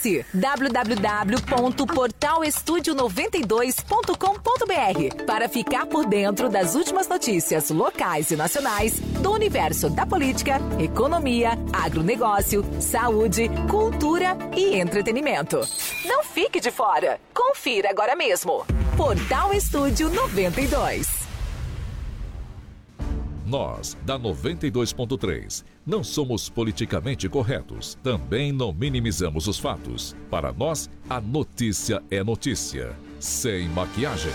Acesse www.portalestudio92.com.br para ficar por dentro das últimas notícias locais e nacionais do universo da política, economia, agronegócio, saúde, cultura e entretenimento. Não fique de fora. Confira agora mesmo. Portal Estúdio 92. Nós, da 92.3, não somos politicamente corretos. Também não minimizamos os fatos. Para nós, a notícia é notícia. Sem maquiagem.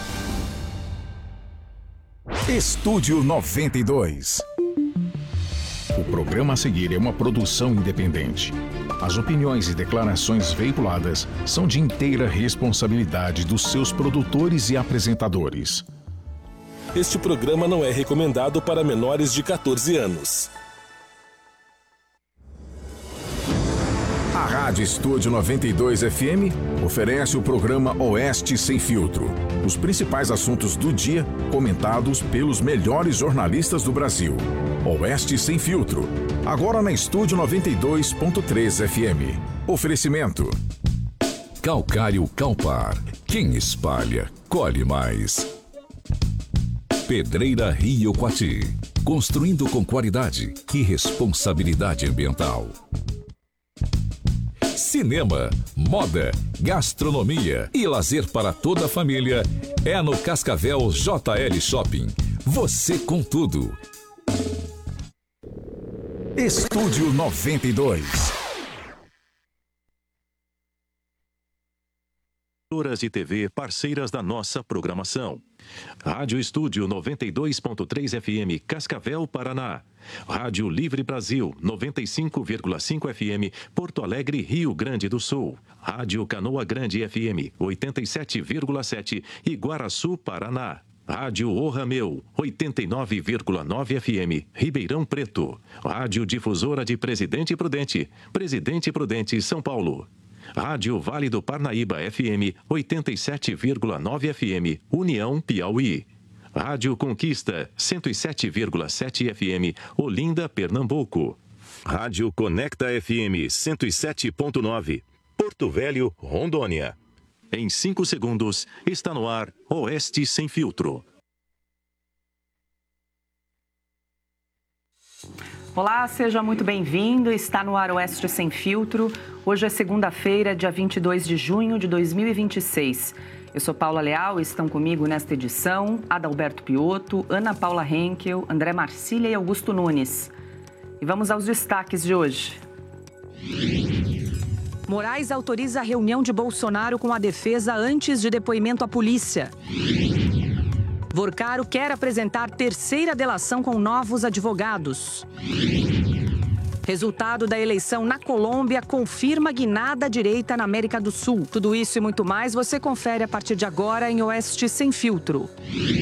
Estúdio 92. O programa a seguir é uma produção independente. As opiniões e declarações veiculadas são de inteira responsabilidade dos seus produtores e apresentadores. Este programa não é recomendado para menores de 14 anos. A Rádio Estúdio 92 FM oferece o programa Oeste Sem Filtro. Os principais assuntos do dia comentados pelos melhores jornalistas do Brasil. Oeste Sem Filtro. Agora na Estúdio 92.3 FM. Oferecimento. Calcário Calpar. Quem espalha, colhe mais. Pedreira Rio Quati. Construindo com qualidade e responsabilidade ambiental. Cinema, moda, gastronomia e lazer para toda a família é no Cascavel JL Shopping. Você com tudo. Estúdio 92. Emissoras de TV parceiras da nossa programação. Rádio Estúdio 92.3 FM, Cascavel, Paraná. Rádio Livre Brasil, 95,5 FM, Porto Alegre, Rio Grande do Sul. Rádio Canoa Grande FM, 87,7, Iguaraçu, Paraná. Rádio O Rameu, 89,9 FM, Ribeirão Preto. Rádio Difusora de Presidente Prudente, Presidente Prudente, São Paulo. Rádio Vale do Parnaíba FM, 87,9 FM, União, Piauí. Rádio Conquista, 107,7 FM, Olinda, Pernambuco. Rádio Conecta FM, 107,9, Porto Velho, Rondônia. Em 5 segundos, está no ar Oeste Sem Filtro. Olá, seja muito bem-vindo. Está no ar Oeste Sem Filtro. Hoje é segunda-feira, dia 22 de junho de 2026. Eu sou Paula Leal e estão comigo nesta edição Adalberto Piotto, Ana Paula Henkel, André Marcília e Augusto Nunes. E vamos aos destaques de hoje. Moraes autoriza a reunião de Bolsonaro com a defesa antes de depoimento à polícia. Vorcaro quer apresentar terceira delação com novos advogados. Resultado da eleição na Colômbia confirma guinada à direita na América do Sul. Tudo isso e muito mais você confere a partir de agora em Oeste Sem Filtro.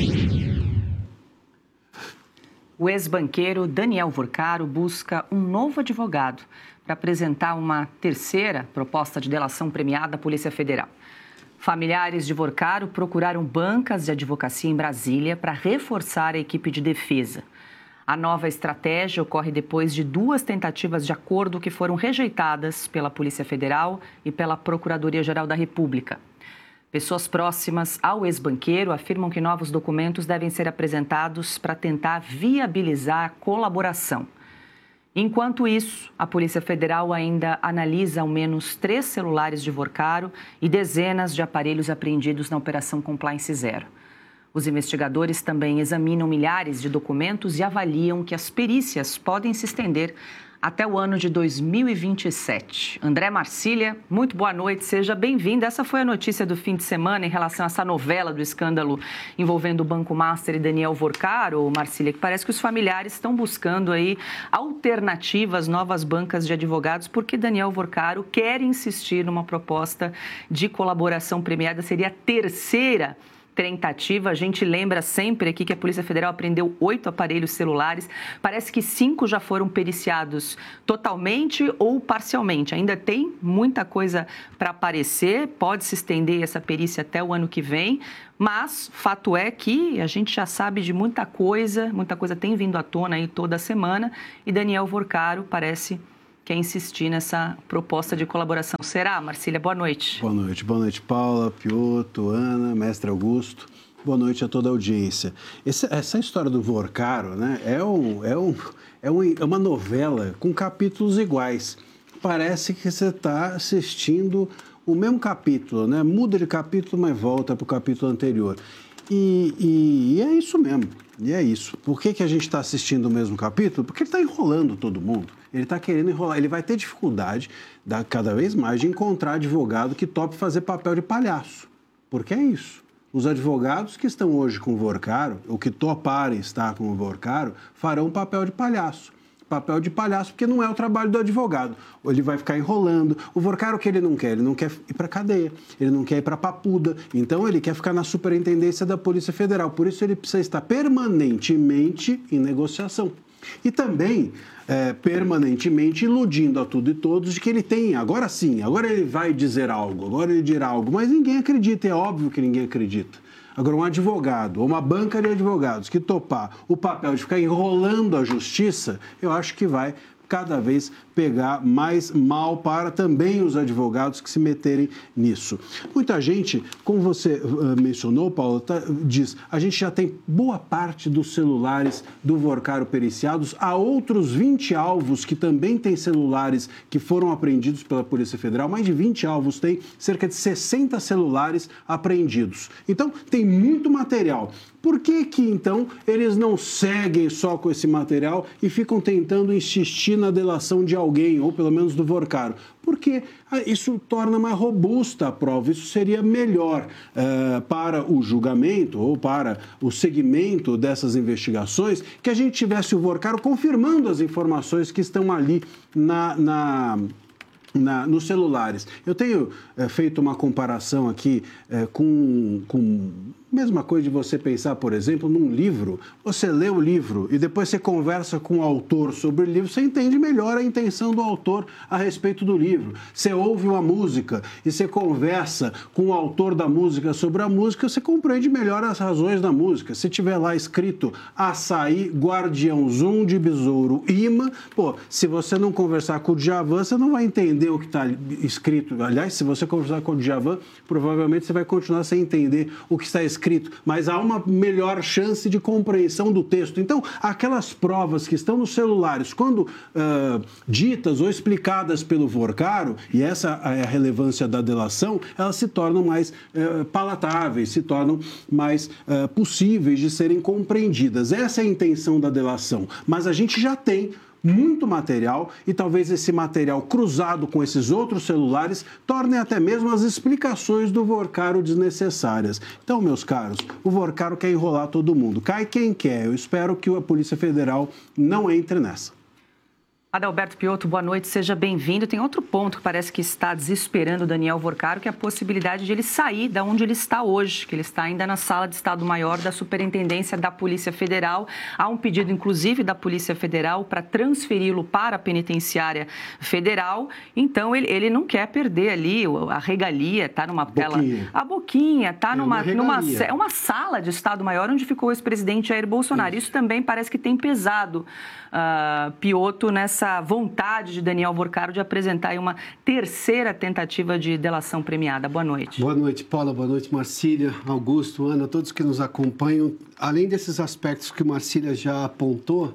O ex-banqueiro Daniel Vorcaro busca um novo advogado para apresentar uma terceira proposta de delação premiada à Polícia Federal. Familiares de Vorcaro procuraram bancas de advocacia em Brasília para reforçar a equipe de defesa. A nova estratégia ocorre depois de 2 tentativas de acordo que foram rejeitadas pela Polícia Federal e pela Procuradoria-Geral da República. Pessoas próximas ao ex-banqueiro afirmam que novos documentos devem ser apresentados para tentar viabilizar a colaboração. Enquanto isso, a Polícia Federal ainda analisa ao menos 3 celulares de Vorcaro e dezenas de aparelhos apreendidos na Operação Compliance Zero. Os investigadores também examinam milhares de documentos e avaliam que as perícias podem se estender até o ano de 2027. André Marcília, muito boa noite, seja bem-vindo. Essa foi a notícia do fim de semana em relação a essa novela do escândalo envolvendo o Banco Master e Daniel Vorcaro, Marcília, que parece que os familiares estão buscando aí alternativas, novas bancas de advogados, porque Daniel Vorcaro quer insistir numa proposta de colaboração premiada, seria a terceira tentativa. A gente lembra sempre aqui que a Polícia Federal apreendeu 8 aparelhos celulares. Parece que 5 já foram periciados totalmente ou parcialmente. Ainda tem muita coisa para aparecer, pode se estender essa perícia até o ano que vem, mas fato é que a gente já sabe de muita coisa tem vindo à tona aí toda semana e Daniel Vorcaro parece quer insistir nessa proposta de colaboração. Será, Marcília? Boa noite. Boa noite, Paula, Piotr, Ana, mestre Augusto. Boa noite a toda a audiência. Essa história do Vorcaro, né, é uma novela com capítulos iguais. Parece que você está assistindo o mesmo capítulo, né? Muda de capítulo, mas volta para o capítulo anterior. E é isso mesmo, e é isso. Por que a gente está assistindo o mesmo capítulo? Porque ele está enrolando todo mundo. Ele está querendo enrolar, ele vai ter dificuldade, cada vez mais, de encontrar advogado que tope fazer papel de palhaço. Porque é isso. Os advogados que estão hoje com o Vorcaro, ou que toparem estar com o Vorcaro, farão papel de palhaço. Papel de palhaço, porque não é o trabalho do advogado. Ou ele vai ficar enrolando. O Vorcaro, que ele não quer ir para a cadeia, ele não quer ir para a papuda, então ele quer ficar na superintendência da Polícia Federal. Por isso ele precisa estar permanentemente em negociação. E também permanentemente iludindo a tudo e todos de que ele tem, agora sim, agora ele vai dizer algo, agora ele dirá algo, mas ninguém acredita, é óbvio que ninguém acredita. Agora, um advogado ou uma banca de advogados que topar o papel de ficar enrolando a justiça, eu acho que vai cada vez pegar mais mal para também os advogados que se meterem nisso. Muita gente, como você mencionou, Paulo, diz, a gente já tem boa parte dos celulares do Vorcaro periciados, há outros 20 alvos que também têm celulares que foram apreendidos pela Polícia Federal, mais de 20 alvos têm, cerca de 60 celulares apreendidos. Então, tem muito material. Por que então eles não seguem só com esse material e ficam tentando insistir na delação de alguém, ou pelo menos do Vorcaro? Porque isso torna mais robusta a prova, isso seria melhor para o julgamento ou para o segmento dessas investigações, que a gente tivesse o Vorcaro confirmando as informações que estão ali nos celulares. Eu tenho feito uma comparação aqui com mesma coisa de você pensar, por exemplo, num livro. Você lê o livro e depois você conversa com o autor sobre o livro, você entende melhor a intenção do autor a respeito do livro. Você ouve uma música e você conversa com o autor da música sobre a música, você compreende melhor as razões da música. Se tiver lá escrito Açaí, Guardiãozum de Besouro, Imã, se você não conversar com o Djavan, você não vai entender o que está escrito. Aliás, se você conversar com o Djavan, provavelmente você vai continuar sem entender o que está escrito, mas há uma melhor chance de compreensão do texto. Então, aquelas provas que estão nos celulares, quando ditas ou explicadas pelo Vorcaro, e essa é a relevância da delação, elas se tornam mais palatáveis, se tornam mais possíveis de serem compreendidas. Essa é a intenção da delação, mas a gente já tem muito material e talvez esse material cruzado com esses outros celulares tornem até mesmo as explicações do Vorcaro desnecessárias. Então, meus caros, o Vorcaro quer enrolar todo mundo. Cai quem quer. Eu espero que a Polícia Federal não entre nessa. Adalberto Piotr, boa noite, seja bem-vindo. Tem outro ponto que parece que está desesperando o Daniel Vorcaro, que é a possibilidade de ele sair da onde ele está hoje, que ele está ainda na sala de Estado-Maior da Superintendência da Polícia Federal. Há um pedido, inclusive, da Polícia Federal para transferi-lo para a Penitenciária Federal. Então, ele não quer perder ali a regalia, está numa tela... A boquinha, está numa sala de Estado-Maior onde ficou o ex-presidente Jair Bolsonaro. Isso também parece que tem pesado, Piotr, nessa vontade de Daniel Vorcaro de apresentar aí uma terceira tentativa de delação premiada. Boa noite. Boa noite, Paula. Boa noite, Marcília, Augusto, Ana, todos que nos acompanham. Além desses aspectos que Marcília já apontou,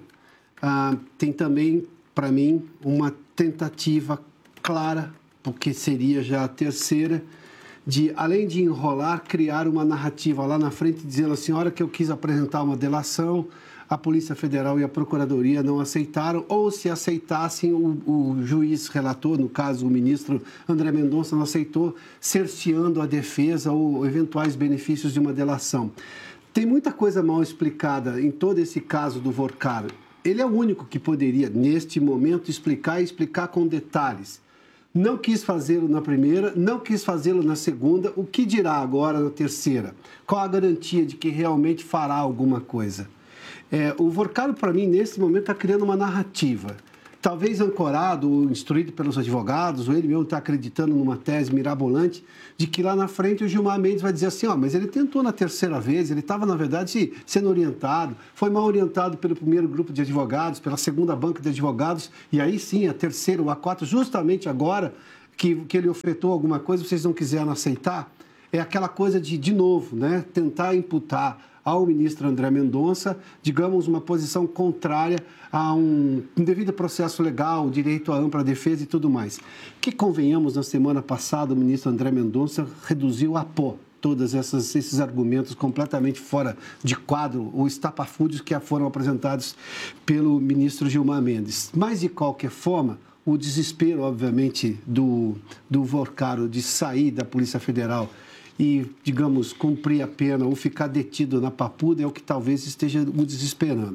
tem também, para mim, uma tentativa clara, porque seria já a terceira, de, além de enrolar, criar uma narrativa lá na frente, dizendo assim, a hora que eu quis apresentar uma delação, a Polícia Federal e a Procuradoria não aceitaram, ou se aceitassem, o juiz relator, no caso o ministro André Mendonça, não aceitou, cerceando a defesa ou eventuais benefícios de uma delação. Tem muita coisa mal explicada em todo esse caso do Vorcaro. Ele é o único que poderia, neste momento, explicar com detalhes. Não quis fazê-lo na primeira, não quis fazê-lo na segunda, o que dirá agora na terceira? Qual a garantia de que realmente fará alguma coisa? O Vorcaro, para mim, nesse momento, está criando uma narrativa. talvez ancorado ou instruído pelos advogados, ou ele mesmo está acreditando numa tese mirabolante, de que lá na frente o Gilmar Mendes vai dizer assim, mas ele tentou na terceira vez, ele estava, na verdade, sendo orientado, foi mal orientado pelo primeiro grupo de advogados, pela segunda banca de advogados, e aí sim, a terceira ou a quarta, justamente agora que ele ofertou alguma coisa, vocês não quiseram aceitar, é aquela coisa de novo, né, tentar imputar ao ministro André Mendonça, digamos, uma posição contrária a um devido processo legal, direito à ampla defesa e tudo mais. Que, convenhamos, na semana passada, o ministro André Mendonça reduziu a pó todos esses argumentos completamente fora de quadro ou estapafúrdios que foram apresentados pelo ministro Gilmar Mendes. Mas, de qualquer forma, o desespero, obviamente, do Vorcaro de sair da Polícia Federal e, digamos, cumprir a pena ou ficar detido na Papuda é o que talvez esteja o desesperando.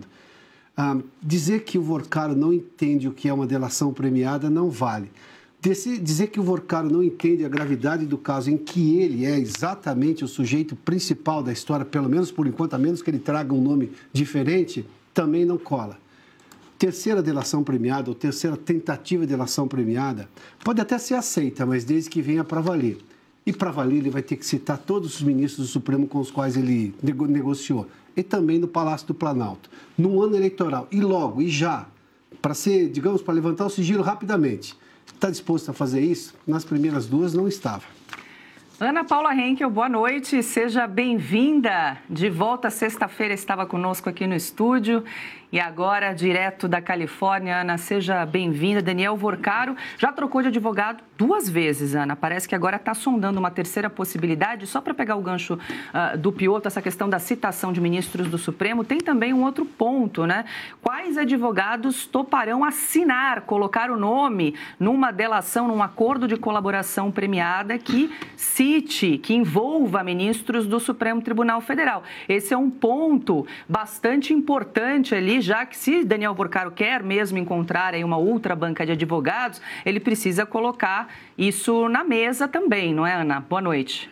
Dizer que o Vorcaro não entende o que é uma delação premiada não vale. Dizer que o Vorcaro não entende a gravidade do caso em que ele é exatamente o sujeito principal da história, pelo menos por enquanto, a menos que ele traga um nome diferente, também não cola. Terceira delação premiada ou terceira tentativa de delação premiada pode até ser aceita, mas desde que venha para valer. E para valer, ele vai ter que citar todos os ministros do Supremo com os quais ele negociou. E também no Palácio do Planalto. Num ano eleitoral. E logo, e já, para ser, digamos, para levantar o sigilo rapidamente. Está disposto a fazer isso? Nas primeiras duas, não estava. Ana Paula Henkel, boa noite. Seja bem-vinda. De volta sexta-feira, estava conosco aqui no estúdio. E agora, direto da Califórnia, Ana, seja bem-vinda. Daniel Vorcaro já trocou de advogado 2 vezes, Ana. Parece que agora está sondando uma terceira possibilidade. Só para pegar o gancho do Piotr, essa questão da citação de ministros do Supremo, tem também um outro ponto, né? Quais advogados toparão assinar, colocar o nome numa delação, num acordo de colaboração premiada que cite, que envolva ministros do Supremo Tribunal Federal? Esse é um ponto bastante importante ali, já que se Daniel Vorcaro quer mesmo encontrar aí uma outra banca de advogados, ele precisa colocar isso na mesa também, não é, Ana? Boa noite.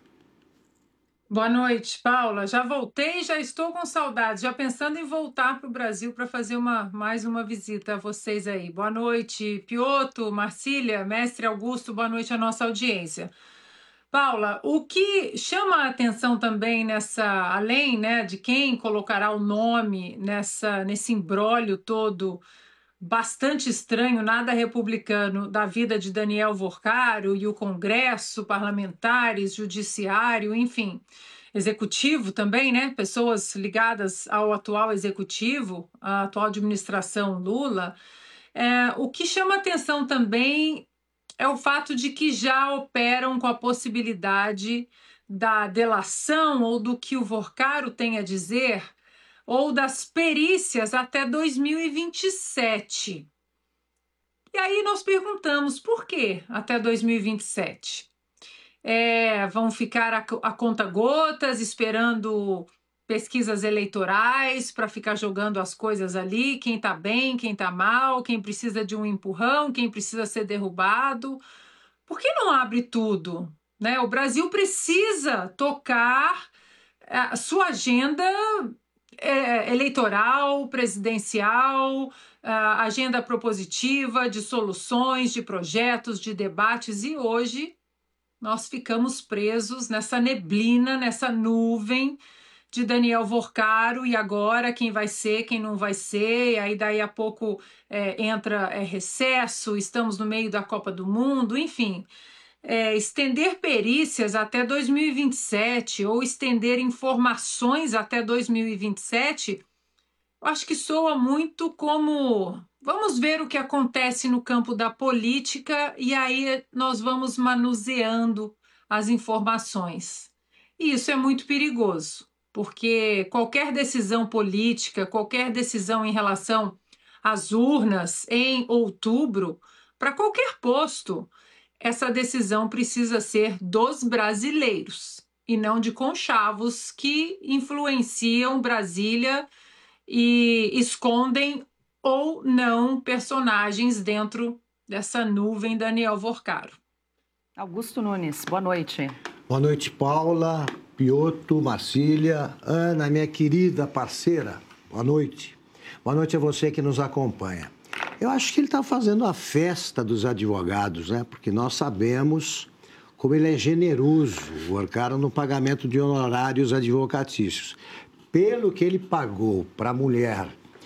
Boa noite, Paula. Já voltei, já estou com saudades, já pensando em voltar para o Brasil para fazer mais uma visita a vocês aí. Boa noite, Piotr, Marcília, mestre Augusto, boa noite à nossa audiência. Paula, o que chama a atenção também além, né, de quem colocará o nome nesse imbróglio todo bastante estranho, nada republicano, da vida de Daniel Vorcaro e o Congresso, parlamentares, judiciário, enfim, executivo também, né, pessoas ligadas ao atual executivo, à atual administração Lula, o que chama a atenção também é o fato de que já operam com a possibilidade da delação ou do que o Vorcaro tem a dizer, ou das perícias até 2027. E aí nós perguntamos, por que até 2027? Vão ficar a conta-gotas, esperando pesquisas eleitorais para ficar jogando as coisas ali, quem está bem, quem está mal, quem precisa de um empurrão, quem precisa ser derrubado. Por que não abre tudo? Né? O Brasil precisa tocar a sua agenda eleitoral, presidencial, agenda propositiva de soluções, de projetos, de debates, e hoje nós ficamos presos nessa neblina, nessa nuvem de Daniel Vorcaro, e agora quem vai ser, quem não vai ser, e aí daí a pouco entra recesso, estamos no meio da Copa do Mundo, enfim. Estender perícias até 2027 ou estender informações até 2027, eu acho que soa muito como vamos ver o que acontece no campo da política e aí nós vamos manuseando as informações. E isso é muito perigoso, porque qualquer decisão política, qualquer decisão em relação às urnas em outubro, para qualquer posto, essa decisão precisa ser dos brasileiros e não de conchavos que influenciam Brasília e escondem ou não personagens dentro dessa nuvem Daniel Vorcaro. Augusto Nunes, boa noite. Boa noite, Paula, Piotr, Marcília, Ana, minha querida parceira. Boa noite. Boa noite a você que nos acompanha. Eu acho que ele está fazendo a festa dos advogados, né? Porque nós sabemos como ele é generoso, o Vorcaro, no pagamento de honorários advocatícios. Pelo que ele pagou para a mulher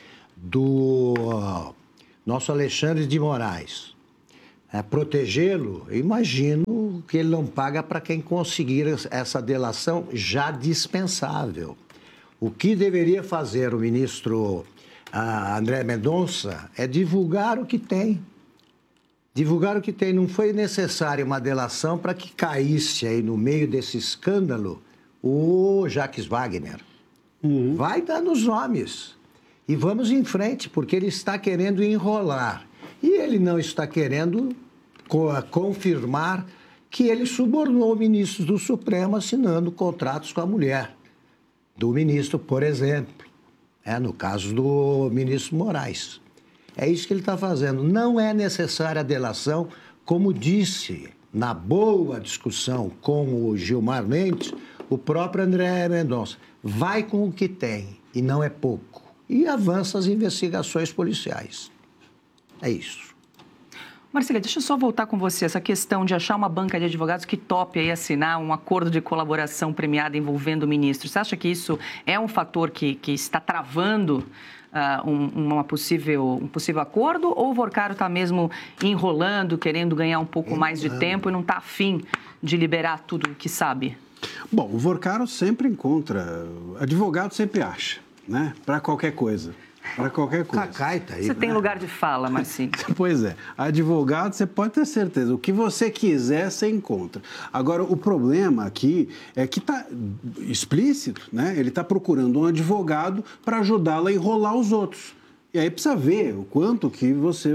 do nosso Alexandre de Moraes, protegê-lo, imagino que ele não paga para quem conseguir essa delação já dispensável. O que deveria fazer o ministro André Mendonça é divulgar o que tem. Divulgar o que tem. Não foi necessária uma delação para que caísse aí no meio desse escândalo o Jacques Wagner. Vai dando os nomes. E vamos em frente, porque ele está querendo enrolar. E ele não está querendo confirmar que ele subornou ministros do Supremo assinando contratos com a mulher do ministro, por exemplo. No caso do ministro Moraes. É isso que ele está fazendo. Não é necessária a delação, como disse na boa discussão com o Gilmar Mendes, o próprio André Mendonça. Vai com o que tem, e não é pouco. E avança as investigações policiais. É isso. Marcília, deixa eu só voltar com você. Essa questão de achar uma banca de advogados que tope aí assinar um acordo de colaboração premiada envolvendo o ministro. Você acha que isso é um fator que está travando um possível acordo? Ou o Vorcaro está mesmo enrolando, querendo ganhar um pouco mais de tempo e não está afim de liberar tudo o que sabe? Bom, o Vorcaro sempre encontra, advogado sempre acha, né? Para qualquer coisa. Para qualquer coisa. Cacai tá aí, você tem lugar de fala, Marcinho. Pois é. Advogado, você pode ter certeza. O que você quiser, você encontra. Agora, o problema aqui é que está explícito, né? Ele está procurando um advogado para ajudá-lo a enrolar os outros. E aí precisa ver o quanto que você...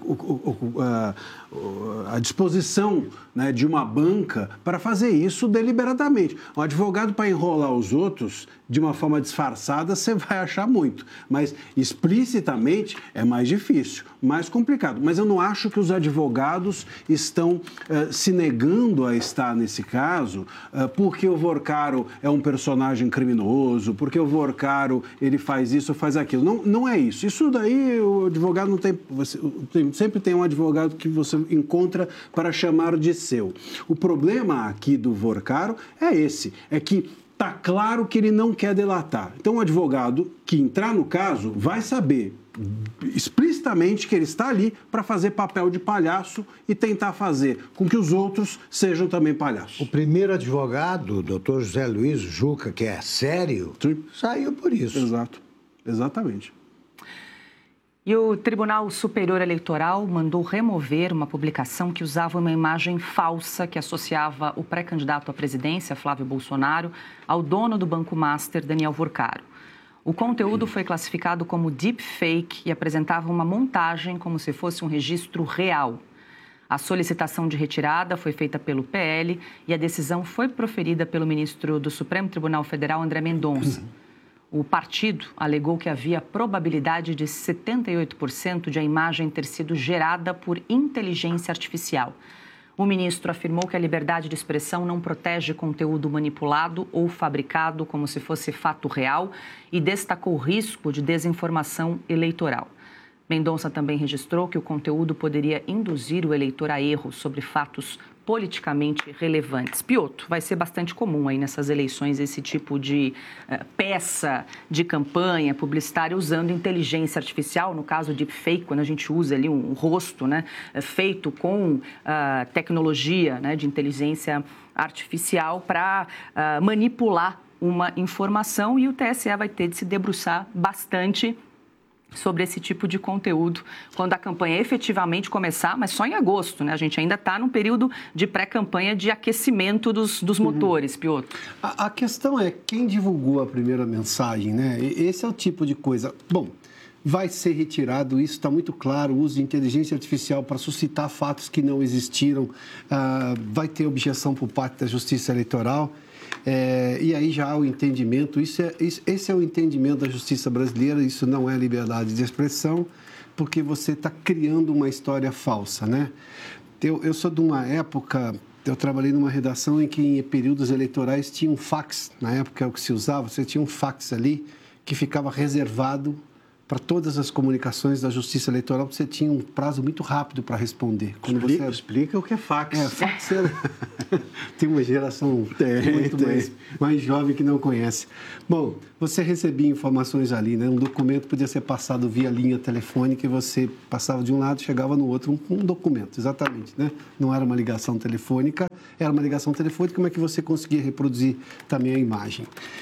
a disposição, né, de uma banca para fazer isso deliberadamente. Um advogado para enrolar os outros de uma forma disfarçada, você vai achar muito. Mas explicitamente é mais difícil, mais complicado. Mas eu não acho que os advogados estão se negando a estar nesse caso porque o Vorcaro é um personagem criminoso, porque o Vorcaro ele faz isso, faz aquilo. Não, não é isso. Isso daí o advogado não tem... sempre tem um advogado que você encontra para chamar de seu. O problema aqui do Vorcaro é esse, é que está claro que ele não quer delatar. Então, o advogado que entrar no caso vai saber explicitamente que ele está ali para fazer papel de palhaço e tentar fazer com que os outros sejam também palhaços. O primeiro advogado, o doutor José Luiz Juca, que é sério, saiu por isso. Exato, exatamente. E o Tribunal Superior Eleitoral mandou remover uma publicação que usava uma imagem falsa que associava o pré-candidato à presidência, Flávio Bolsonaro, ao dono do Banco Master, Daniel Vorcaro. O conteúdo foi classificado como deepfake e apresentava uma montagem como se fosse um registro real. A solicitação de retirada foi feita pelo PL e a decisão foi proferida pelo ministro do Supremo Tribunal Federal, André Mendonça. O partido alegou que havia probabilidade de 78% de a imagem ter sido gerada por inteligência artificial. O ministro afirmou que a liberdade de expressão não protege conteúdo manipulado ou fabricado como se fosse fato real e destacou o risco de desinformação eleitoral. Mendonça também registrou que o conteúdo poderia induzir o eleitor a erros sobre fatos politicamente relevantes. Piotr, vai ser bastante comum aí nessas eleições esse tipo de peça de campanha publicitária usando inteligência artificial, no caso deepfake, quando a gente usa ali um rosto, né, feito com tecnologia, né, de inteligência artificial para manipular uma informação, e o TSE vai ter de se debruçar bastante sobre esse tipo de conteúdo quando a campanha efetivamente começar, mas só em agosto, né? A gente ainda está num período de pré-campanha de aquecimento dos motores, Piotr. A questão é quem divulgou a primeira mensagem, né? Esse é o tipo de coisa... Bom, vai ser retirado, isso está muito claro, o uso de inteligência artificial para suscitar fatos que não existiram, vai ter objeção por parte da Justiça Eleitoral. E aí já há o entendimento, esse é o entendimento da justiça brasileira, isso não é liberdade de expressão, porque você está criando uma história falsa, né? Eu sou de uma época, eu trabalhei numa redação em que em períodos eleitorais tinha um fax, na época é o que se usava, você tinha um fax ali que ficava reservado para todas as comunicações da Justiça Eleitoral, você tinha um prazo muito rápido para responder. Explica o que é fax. Fax tem uma geração mais jovem que não conhece. Bom, você recebia informações ali, né? Um documento podia ser passado via linha telefônica e você passava de um lado e chegava no outro, um documento, exatamente, né? Não era uma ligação telefônica, era uma ligação telefônica, mas que você conseguia reproduzir também a imagem.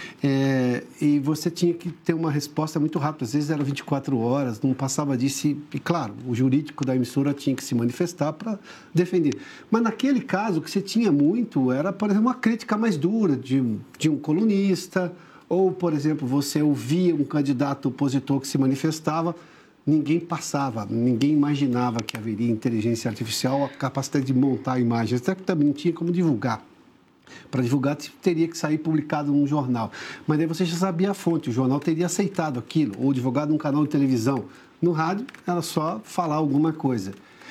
E você tinha que ter uma resposta muito rápida, às vezes era 24 horas, não passava disso, e claro, o jurídico da emissora tinha que se manifestar para defender. Mas naquele caso, o que você tinha muito era, por exemplo, uma crítica mais dura de um colunista, ou, por exemplo, você ouvia um candidato opositor que se manifestava, ninguém passava, ninguém imaginava que haveria inteligência artificial, a capacidade de montar imagens, até que também não tinha como divulgar. Para divulgar, teria que sair publicado num jornal. Mas daí você já sabia a fonte, o jornal teria aceitado aquilo, ou divulgado num canal de televisão. No rádio, era só falar alguma coisa.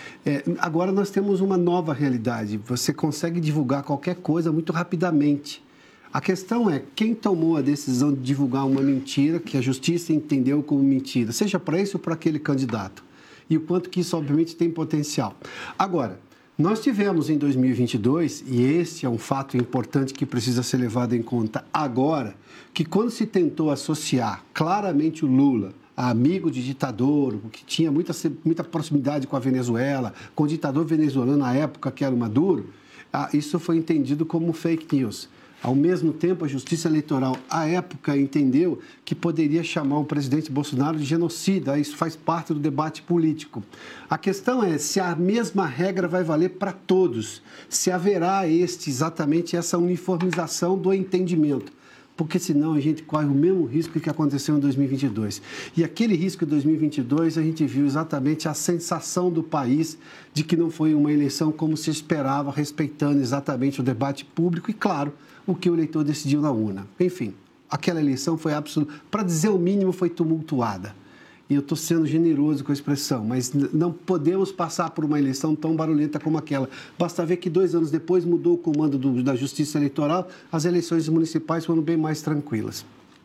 Agora nós temos uma nova realidade. Você consegue divulgar qualquer coisa muito rapidamente. A questão é quem tomou a decisão de divulgar uma mentira que a justiça entendeu como mentira, seja para esse ou para aquele candidato. E o quanto que isso, obviamente, tem potencial. Agora, nós tivemos em 2022, e esse é um fato importante que precisa ser levado em conta agora, que quando se tentou associar claramente o Lula a amigo de ditador, que tinha muita proximidade com a Venezuela, com o ditador venezuelano na época, que era o Maduro, isso foi entendido como fake news. Ao mesmo tempo, a Justiça Eleitoral, à época, entendeu que poderia chamar o presidente Bolsonaro de genocida. Isso faz parte do debate político. A questão é se a mesma regra vai valer para todos, se haverá exatamente essa uniformização do entendimento. Porque senão a gente corre o mesmo risco que aconteceu em 2022. E aquele risco de 2022, a gente viu exatamente a sensação do país de que não foi uma eleição como se esperava, respeitando exatamente o debate público e, claro, o que o eleitor decidiu na urna. Enfim, aquela eleição foi absoluta, para dizer o mínimo, foi tumultuada. E eu estou sendo generoso com a expressão, mas não podemos passar por uma eleição tão barulhenta como aquela. Basta ver que 2 anos depois mudou o comando da Justiça Eleitoral, as eleições municipais foram bem mais tranquilas.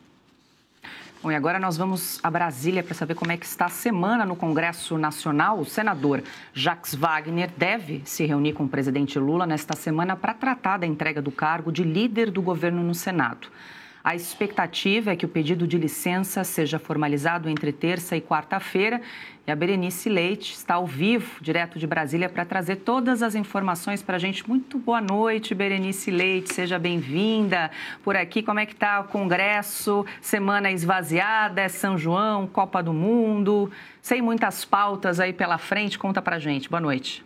Bom, e agora nós vamos a Brasília para saber como é que está a semana no Congresso Nacional. O senador Jacques Wagner deve se reunir com o presidente Lula nesta semana para tratar da entrega do cargo de líder do governo no Senado. A expectativa é que o pedido de licença seja formalizado entre terça e quarta-feira. E a Berenice Leite está ao vivo, direto de Brasília, para trazer todas as informações para a gente. Muito boa noite, Berenice Leite, seja bem-vinda. Por aqui, como é que está o Congresso? Semana esvaziada, é São João, Copa do Mundo. Sem muitas pautas aí pela frente, conta para a gente. Boa noite.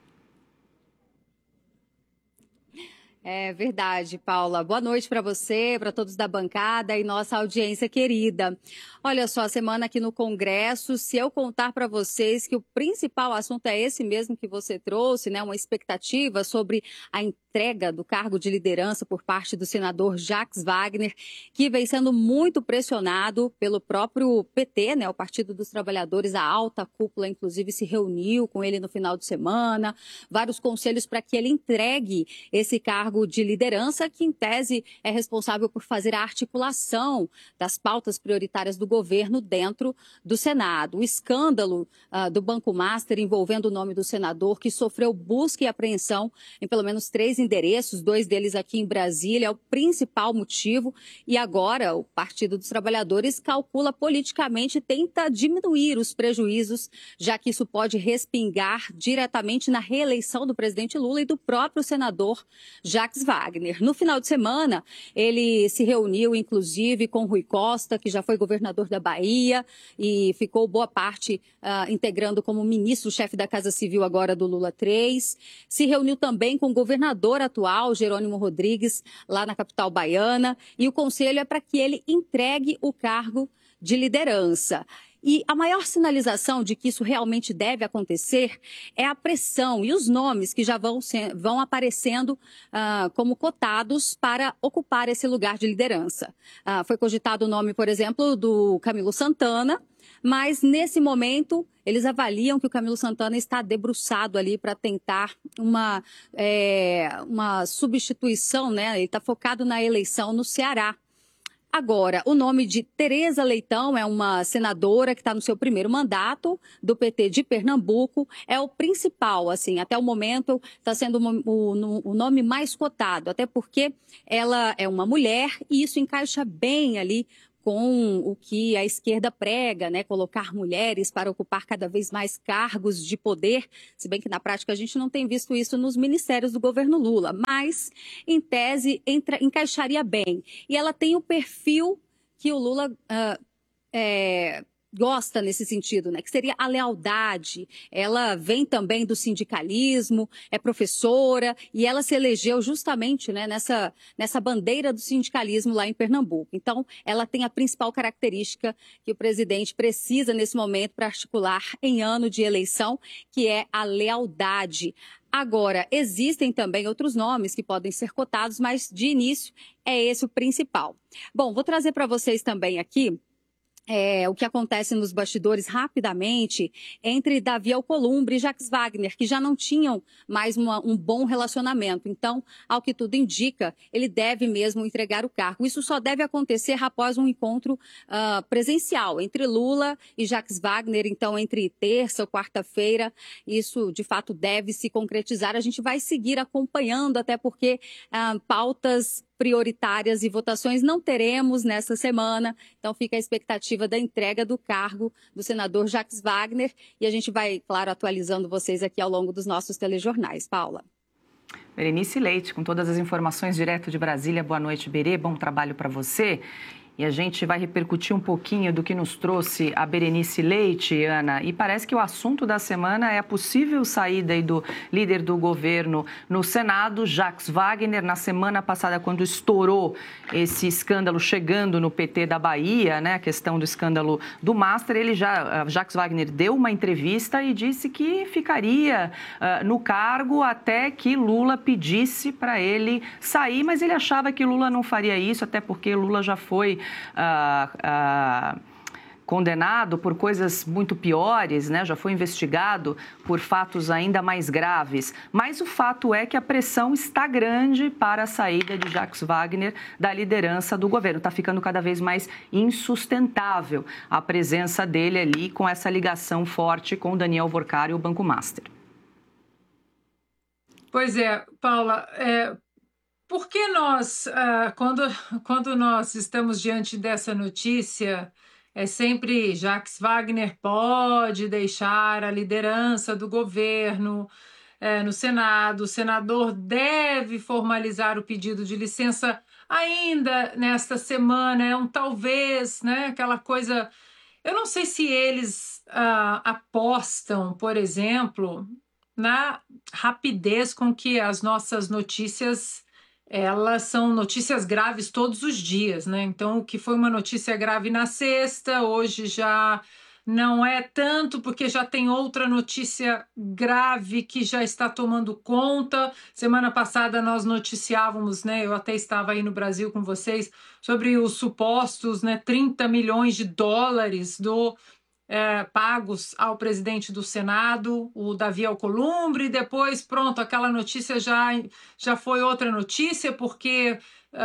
É verdade, Paula. Boa noite para você, para todos da bancada e nossa audiência querida. Olha só, a semana aqui no Congresso, se eu contar para vocês que o principal assunto é esse mesmo que você trouxe, né? Uma expectativa sobre a entrega do cargo de liderança por parte do senador Jacques Wagner, que vem sendo muito pressionado pelo próprio PT, né? O Partido dos Trabalhadores, a alta cúpula, inclusive, se reuniu com ele no final de semana, vários conselhos para que ele entregue esse cargo de liderança, que em tese é responsável por fazer a articulação das pautas prioritárias do governo dentro do Senado. O escândalo do Banco Master envolvendo o nome do senador, que sofreu busca e apreensão em pelo menos 3 endereços, 2 deles aqui em Brasília, é o principal motivo. E agora o Partido dos Trabalhadores calcula politicamente e tenta diminuir os prejuízos, já que isso pode respingar diretamente na reeleição do presidente Lula e do próprio senador Jacques Wagner. No final de semana, ele se reuniu, inclusive, com Rui Costa, que já foi governador da Bahia e ficou boa parte integrando como ministro-chefe da Casa Civil agora do Lula III. Se reuniu também com o governador atual, Jerônimo Rodrigues, lá na capital baiana. E o conselho é para que ele entregue o cargo de liderança. E a maior sinalização de que isso realmente deve acontecer é a pressão e os nomes que já vão aparecendo como cotados para ocupar esse lugar de liderança. Foi cogitado o nome, por exemplo, do Camilo Santana, mas nesse momento eles avaliam que o Camilo Santana está debruçado ali para tentar uma substituição, né? Ele está focado na eleição no Ceará. Agora, o nome de Tereza Leitão é uma senadora que está no seu primeiro mandato do PT de Pernambuco, é o principal, assim, até o momento está sendo o nome mais cotado, até porque ela é uma mulher e isso encaixa bem ali com o que a esquerda prega, né? Colocar mulheres para ocupar cada vez mais cargos de poder, se bem que na prática a gente não tem visto isso nos ministérios do governo Lula, mas em tese encaixaria bem. E ela tem o perfil que o Lula gosta nesse sentido, né? Que seria a lealdade. Ela vem também do sindicalismo, é professora e ela se elegeu justamente, né, nessa bandeira do sindicalismo lá em Pernambuco. Então, ela tem a principal característica que o presidente precisa nesse momento para articular em ano de eleição, que é a lealdade. Agora, existem também outros nomes que podem ser cotados, mas de início é esse o principal. Bom, vou trazer para vocês também aqui o que acontece nos bastidores rapidamente entre Davi Alcolumbre e Jacques Wagner, que já não tinham mais um bom relacionamento. Então, ao que tudo indica, ele deve mesmo entregar o cargo. Isso só deve acontecer após um encontro presencial entre Lula e Jacques Wagner, então entre terça ou quarta-feira. Isso, de fato, deve se concretizar. A gente vai seguir acompanhando, até porque pautas prioritárias e votações não teremos nessa semana, então fica a expectativa da entrega do cargo do senador Jacques Wagner e a gente vai, claro, atualizando vocês aqui ao longo dos nossos telejornais. Paula. Berenice Leite, com todas as informações direto de Brasília. Boa noite, Berê, bom trabalho para você. E a gente vai repercutir um pouquinho do que nos trouxe a Berenice Leite, Ana. E parece que o assunto da semana é a possível saída aí do líder do governo no Senado, Jacques Wagner. Na semana passada, quando estourou esse escândalo chegando no PT da Bahia, né, a questão do escândalo do Master, Jacques Wagner deu uma entrevista e disse que ficaria no cargo até que Lula pedisse para ele sair, mas ele achava que Lula não faria isso, até porque Lula já foi condenado por coisas muito piores, né? Já foi investigado por fatos ainda mais graves. Mas o fato é que a pressão está grande para a saída de Jacques Wagner da liderança do governo. Está ficando cada vez mais insustentável a presença dele ali com essa ligação forte com Daniel Worcar e o Banco Master. Pois é, Paula, por que nós, quando nós estamos diante dessa notícia, é sempre Jacques Wagner pode deixar a liderança do governo no Senado, o senador deve formalizar o pedido de licença ainda nesta semana, é um talvez, né, aquela coisa... Eu não sei se eles apostam, por exemplo, na rapidez com que as nossas notícias... elas são notícias graves todos os dias, né? Então, o que foi uma notícia grave na sexta, hoje já não é tanto, porque já tem outra notícia grave que já está tomando conta. Semana passada nós noticiávamos, né? Eu até estava aí no Brasil com vocês, sobre os supostos, né, 30 milhões de dólares pagos ao presidente do Senado, o Davi Alcolumbre, e depois, pronto, aquela notícia já foi outra notícia, porque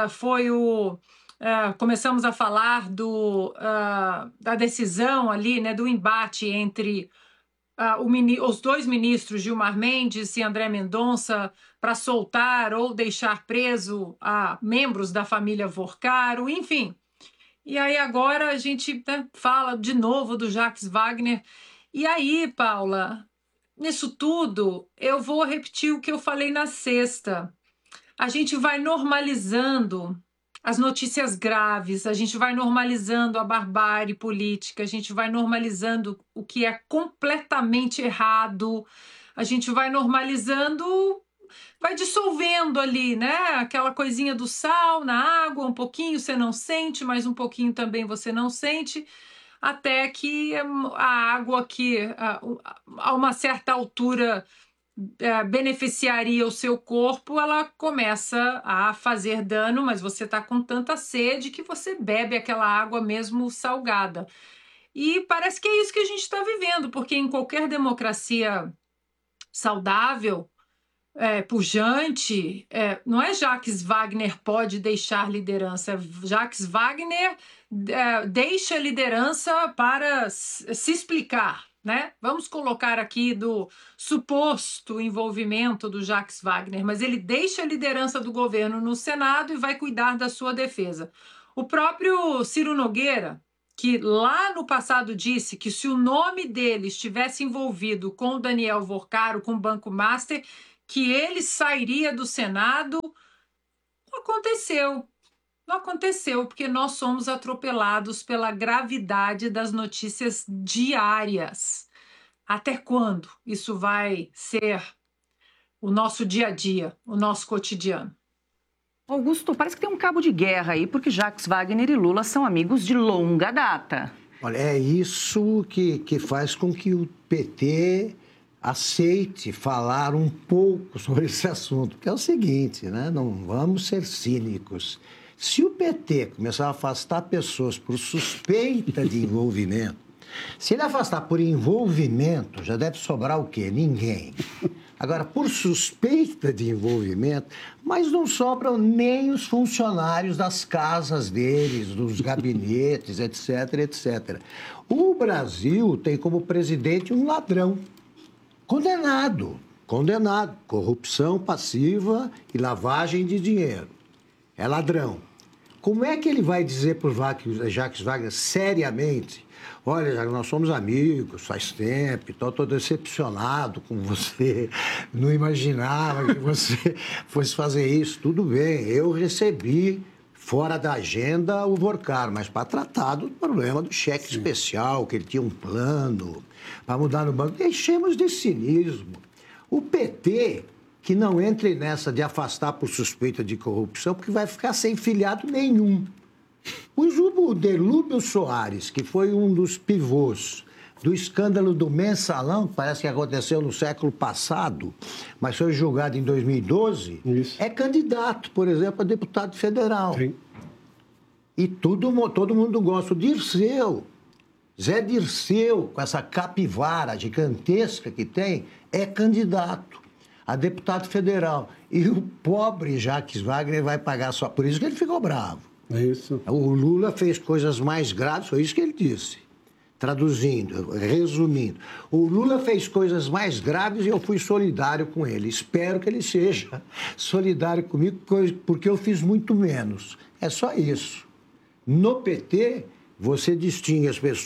começamos a falar da decisão ali, né, do embate entre os dois ministros, Gilmar Mendes e André Mendonça, para soltar ou deixar preso membros da família Worcar, enfim. E aí agora a gente, né, fala de novo do Jacques Wagner. E aí, Paula, nisso tudo, eu vou repetir o que eu falei na sexta. A gente vai normalizando as notícias graves, a gente vai normalizando a barbárie política, a gente vai normalizando o que é completamente errado, a gente vai normalizando... vai dissolvendo ali, né? Aquela coisinha do sal na água, um pouquinho você não sente, mas um pouquinho também você não sente, até que a água que a uma certa altura beneficiaria o seu corpo, ela começa a fazer dano, mas você está com tanta sede que você bebe aquela água mesmo salgada. E parece que é isso que a gente está vivendo, porque em qualquer democracia saudável, pujante, não é Jacques Wagner pode deixar liderança, Jacques Wagner deixa a liderança para se explicar, né? Vamos colocar aqui do suposto envolvimento do Jacques Wagner, mas ele deixa a liderança do governo no Senado e vai cuidar da sua defesa. O próprio Ciro Nogueira, que lá no passado disse que se o nome dele estivesse envolvido com o Daniel Vorcaro, com o Banco Master, que ele sairia do Senado, não aconteceu. Não aconteceu, porque nós somos atropelados pela gravidade das notícias diárias. Até quando isso vai ser o nosso dia a dia, o nosso cotidiano? Augusto, parece que tem um cabo de guerra aí, porque Jacques Wagner e Lula são amigos de longa data. Olha, é isso que faz com que o PT aceite falar um pouco sobre esse assunto, porque é o seguinte, né? Não vamos ser cínicos. Se o PT começar a afastar pessoas por suspeita de envolvimento, se ele afastar por envolvimento, já deve sobrar o quê? Ninguém. Agora, por suspeita de envolvimento, mas não sobram nem os funcionários das casas deles, dos gabinetes, etc, etc. O Brasil tem como presidente um ladrão, condenado, corrupção passiva e lavagem de dinheiro. É ladrão. Como é que ele vai dizer para o Jacques Wagner seriamente: olha, nós somos amigos faz tempo, estou decepcionado com você, não imaginava que você fosse fazer isso. Tudo bem, eu recebi fora da agenda o Vorcaro, mas para tratar do problema do cheque especial, que ele tinha um plano para mudar no banco. Deixemos de cinismo. O PT, que não entre nessa de afastar por suspeita de corrupção, porque vai ficar sem filiado nenhum. O Delúbio Soares, que foi um dos pivôs do escândalo do Mensalão, que parece que aconteceu no século passado, mas foi julgado em 2012, é candidato, por exemplo, a deputado federal. Sim. E todo mundo gosta. O Dirceu, Zé Dirceu, com essa capivara gigantesca que tem, é candidato a deputado federal. E o pobre Jacques Wagner vai pagar só. Por isso que ele ficou bravo. É isso. O Lula fez coisas mais graves, foi isso que ele disse. Traduzindo, resumindo. O Lula fez coisas mais graves e eu fui solidário com ele. Espero que ele seja solidário comigo, porque eu fiz muito menos. É só isso. No PT, você distingue as pessoas